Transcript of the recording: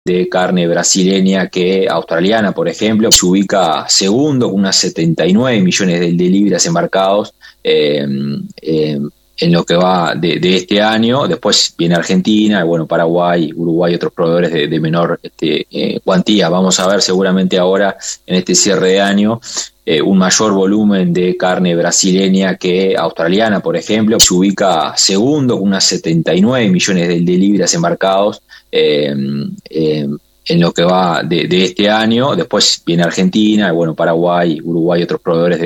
de carne brasileña que australiana, por ejemplo, se ubica segundo con unas 79 millones de libras embarcados en lo que va de este año. Después viene Argentina, bueno, Paraguay, Uruguay y otros proveedores de menor cuantía. Vamos a ver seguramente ahora en este cierre de año un mayor volumen de carne brasileña que australiana, por ejemplo, se ubica segundo con unas 79 millones de libras embarcados en lo que va de este año. Después viene Argentina, bueno, Paraguay, Uruguay y otros proveedores